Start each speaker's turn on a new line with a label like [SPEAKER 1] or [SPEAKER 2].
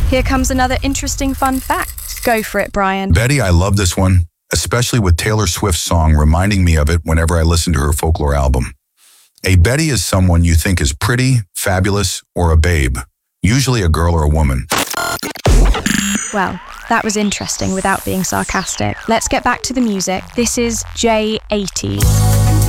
[SPEAKER 1] Here comes another interesting fun fact. Go for it, Brian.
[SPEAKER 2] Betty, I love this one, especially with Taylor Swift's song reminding me of it whenever I listen to her folklore album. A Betty is someone you think is pretty, fabulous, or a babe, usually a girl or a woman.
[SPEAKER 1] Well, that was interesting without being sarcastic. Let's get back to the music. This is J80s.